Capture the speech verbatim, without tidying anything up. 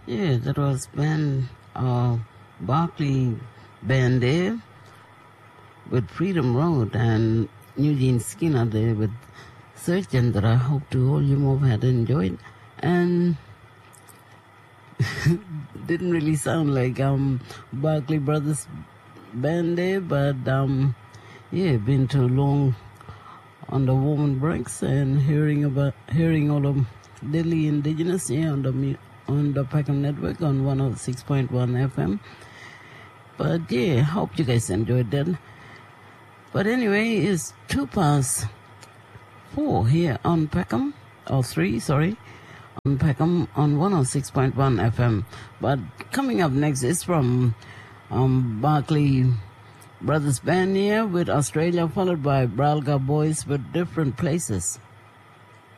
Yeah, that was band, uh, Barclay Band there with Freedom Road and Eugene Skinner there with Surgeon that I hope to all you more had enjoyed. And didn't really sound like um Barclay Brothers Band there, but um yeah, been too long on the woman breaks and hearing about hearing all of Delhi indigenous here on the mu- on the Peckham Network on one oh six point one F M. But yeah, hope you guys enjoyed that. But anyway, it's two past four here on Peckham, or three, sorry, on Peckham on one oh six point one F M. But coming up next is from um, Barclay Brothers Band here with Australia, followed by Bralga Boys with Different Places.